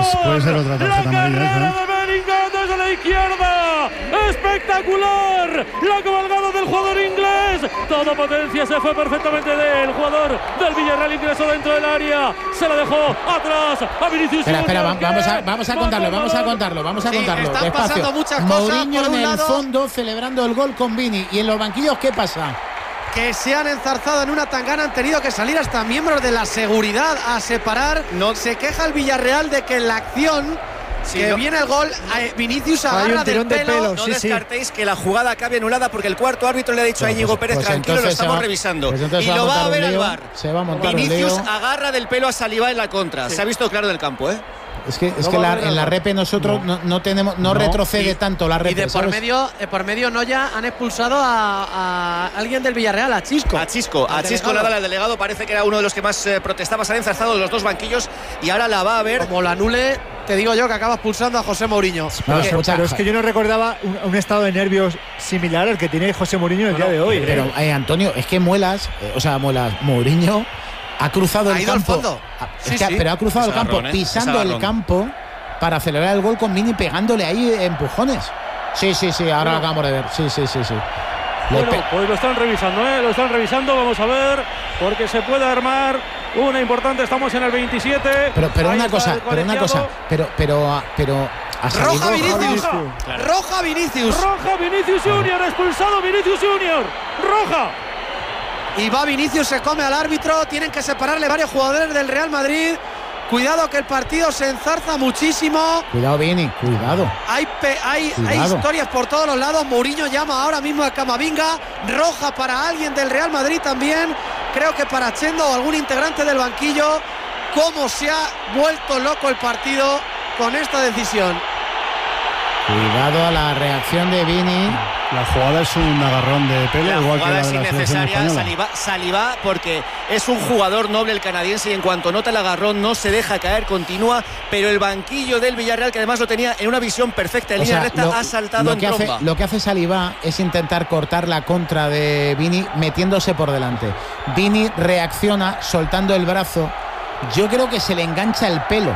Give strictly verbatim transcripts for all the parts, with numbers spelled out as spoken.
Pues puede ser otra tarjeta amarilla, ¿eh? de Bellingham desde la izquierda. Espectacular. La cabalgada del jugador inglés. Toda potencia se fue perfectamente del jugador del Villarreal. Ingresó dentro del área. Se la dejó atrás a Vinicius. Espera, espera, vamos a, vamos a contarlo, vamos a contarlo, vamos a sí, contarlo. Están despacio. pasando muchas cosas. Mourinho por un en el lado, fondo celebrando el gol con Vini. ¿Y en los banquillos qué pasa? que se han enzarzado en una tangana, han tenido que salir hasta miembros de la seguridad a separar. No. Se queja el Villarreal de que en la acción sí, que no. viene el gol, eh, Vinicius agarra del pelo. De pelo. No sí, descartéis sí. que la jugada acabe anulada porque el cuarto árbitro le ha dicho no, a Íñigo pues, Pérez, pues tranquilo, lo estamos va, revisando. Pues y lo va a ver el V A R. Se va a montar Vinicius un lío. agarra del pelo a Saliba en la contra. Sí. Se ha visto claro del campo, ¿eh? Es que, es que la, en la repe nosotros no, no, no tenemos, no, no retrocede y, tanto la repe. Y de por ¿sabes? medio, de por medio Noya han expulsado a, a alguien del Villarreal, a Chisco. A Chisco, a Chisco nada, el delegado parece que era uno de los que más eh, protestaba, se han enzarzado los dos banquillos y ahora la va a ver. Como la anule, te digo yo que acaba expulsando a José Mourinho. No, pero, pero es que yo no recordaba un, un estado de nervios similar al que tiene José Mourinho el bueno, día de hoy. Pero, eh. eh, Antonio, es que Muelas, eh, o sea, Muelas, Mourinho ha cruzado ha el ido campo. Al fondo. Es sí, que, sí. Pero ha cruzado es el campo, agarrón, ¿eh? pisando el campo para acelerar el gol con Vini, pegándole ahí empujones. Sí, sí, sí, ahora bueno. lo acabamos de ver. Sí, sí, sí, sí. Bueno, pues lo están revisando, ¿eh? Lo están revisando, vamos a ver, porque se puede armar una importante, estamos en el veintisiete. Pero, pero una cosa, pero una cosa, pero, pero, pero. Roja Vinicius, claro. Roja Vinicius. Roja Vinicius Junior, expulsado Vinicius Junior. Roja. Y va Vinicius, se come al árbitro, tienen que separarle varios jugadores del Real Madrid. Cuidado que el partido se enzarza muchísimo. Cuidado, Vini, cuidado. Hay, pe hay, hay historias por todos los lados. Mourinho llama ahora mismo a Camavinga. Roja para alguien del Real Madrid también. Creo que para Chendo o algún integrante del banquillo. Cómo se ha vuelto loco el partido con esta decisión. Cuidado a la reacción de Vini. La jugada es un agarrón de pelo, la igual jugada que la de es innecesaria. Saliba, Saliba, porque es un jugador noble el canadiense y en cuanto nota el agarrón no se deja caer, continúa, pero el banquillo del Villarreal, que además lo tenía en una visión perfecta en o línea sea, recta, lo, ha saltado lo en que tromba. Hace, lo que hace Saliba es intentar cortar la contra de Vini metiéndose por delante. Vini reacciona soltando el brazo. Yo creo que se le engancha el pelo.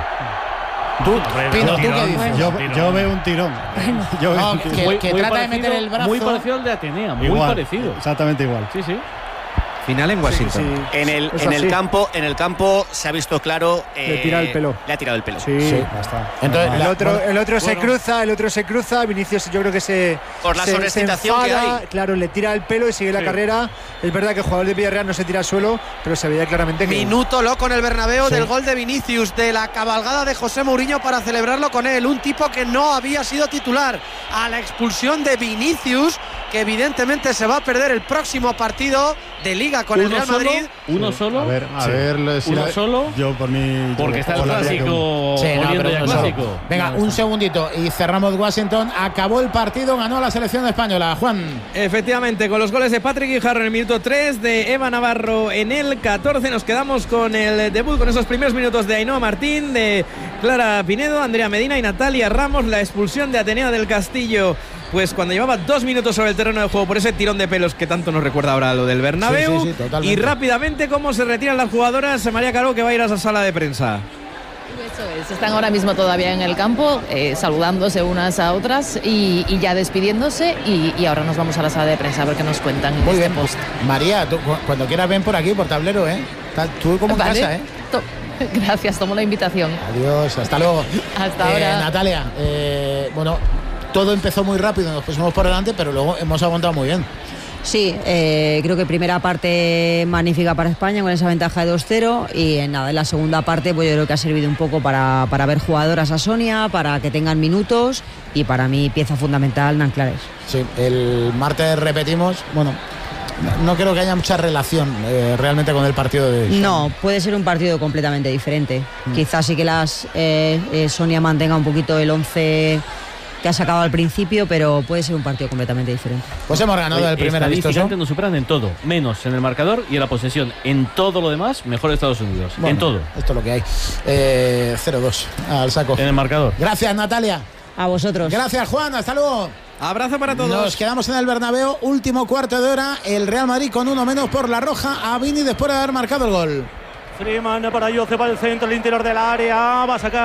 Tú, Pino, ¿tú qué dices? Yo, yo veo un tirón. Yo veo no, un tirón. que, muy, que muy trata parecido, de meter el brazo. Muy parecido al de Atenea, muy igual, parecido. Exactamente igual. Sí, sí. Final en Washington. Sí, sí. En el, en el campo, en el campo se ha visto claro. Eh, le tira el pelo. Le ha tirado el pelo. Sí, sí ya está. Entonces, el la, otro, bueno, el otro se bueno. cruza, el otro se cruza. Vinicius, yo creo que se. Por la se, sobreexcitación se enfada, que hay. Claro, le tira el pelo y sigue sí. la carrera. Es verdad que el jugador de Villarreal no se tira al suelo, pero se veía claramente que. Minuto loco en el Bernabéu sí. del gol de Vinicius, de la cabalgada de José Mourinho para celebrarlo con él. Un tipo que no había sido titular. A la expulsión de Vinicius, que evidentemente se va a perder el próximo partido de Liga con el Real solo, Madrid. Uno solo. A ver, a sí. ver. Si uno la, solo. Yo por mí. Porque está el clásico. Sí, no, oliendo ya clásico. Venga, un segundito y cerramos Washington. Acabó el partido, ganó la selección española. Juan. Efectivamente, con los goles de Patrick Guijarro en el minuto tres, de Eva Navarro en el catorce. Nos quedamos con el debut, con esos primeros minutos de Ainhoa Martín, de Clara Pinedo, Andrea Medina y Natalia Ramos. La expulsión de Atenea del Castillo, pues cuando llevaba dos minutos sobre el terreno de juego por ese tirón de pelos que tanto nos recuerda ahora a lo del Bernabéu. Sí, sí, sí, y rápidamente cómo se retiran las jugadoras. María Caro, que va a ir a esa sala de prensa. Eso es, están ahora mismo todavía en el campo, eh, saludándose unas a otras y, y ya despidiéndose y, y ahora nos vamos a la sala de prensa a ver qué nos cuentan en Muy este bien, post. María, tú, cuando quieras ven por aquí, por tablero, ¿eh? Tú como en ¿Vale? casa, ¿eh? To Gracias, tomo la invitación. Adiós, hasta luego. Hasta eh, ahora. Natalia, eh, bueno, todo empezó muy rápido, nos pusimos por delante, pero luego hemos aguantado muy bien. Sí, eh, creo que primera parte magnífica para España con esa ventaja de dos cero y en nada, en la segunda parte pues yo creo que ha servido un poco para, para ver jugadoras a Sonia, para que tengan minutos y para mí pieza fundamental Nanclares. Sí, el martes repetimos, bueno, no creo que haya mucha relación eh, realmente con el partido de hoy. No, puede ser un partido completamente diferente. Mm. Quizás sí que las eh, eh, Sonia mantenga un poquito el once que ha sacado al principio, pero puede ser un partido completamente diferente. Pues hemos ganado Oye, el primer amistoso. Nos superan en todo, menos en el marcador y en la posesión. En todo lo demás, mejor Estados Unidos. Bueno, en todo. Esto es lo que hay. Eh, cero dos al saco. En el marcador. Gracias, Natalia. A vosotros. Gracias, Juan. Hasta luego. Abrazo para todos. Nos quedamos en el Bernabéu. Último cuarto de hora. El Real Madrid con uno menos por la roja. A Vini después de haber marcado el gol. Freeman para Josep al centro, el interior del área. Va a sacar